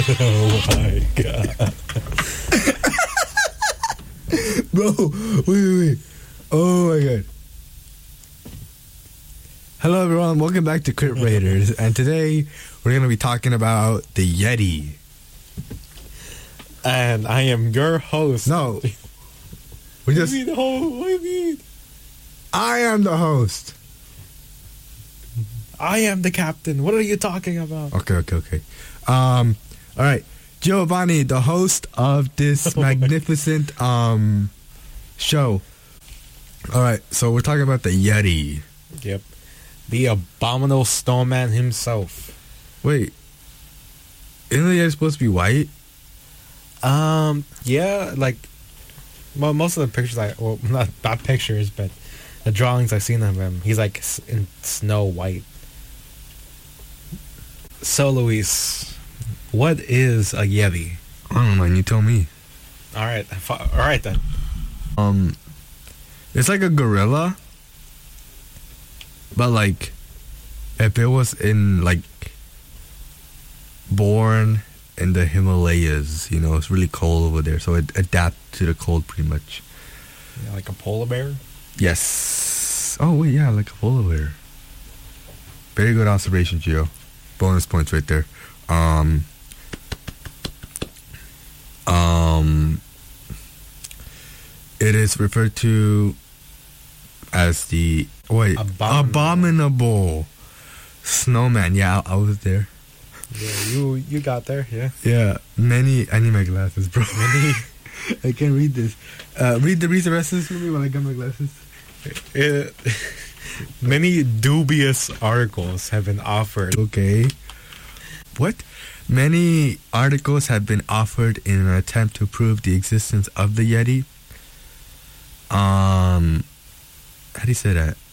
Oh my god. Bro, wait. Oh my god. Hello everyone, welcome back to Crypt Raiders. And today we're going to be talking about the Yeti. And I am your host. No. We What just do you mean? What do you mean? I am the host. I am the captain. What are you talking about? Okay. All right. Giovanni, the host of this magnificent show. All right, so we're talking about the Yeti. Yep. The abominable snowman himself. Wait, isn't the Yeti supposed to be white? Yeah, like, well, most of the pictures not pictures, but the drawings I've seen of him, he's like in snow white. So, Luis, what is a Yeti? I don't know, man. You tell me. All right then. It's like a gorilla, but like, if it was born in the Himalayas, it's really cold over there, so it adapts to the cold pretty much. Yeah, like a polar bear. Yes. Oh wait, yeah, like a polar bear. Very good observation, Gio. Bonus points right there. It is referred to as the abominable snowman. Yeah, I was there. Yeah, you got there. Yeah. Yeah, I need my glasses, bro. I can't read this. Read the rest of this for me while I got my glasses. Many dubious articles have been offered. Okay. What? Many articles have been offered in an attempt to prove the existence of the Yeti. How do you say that?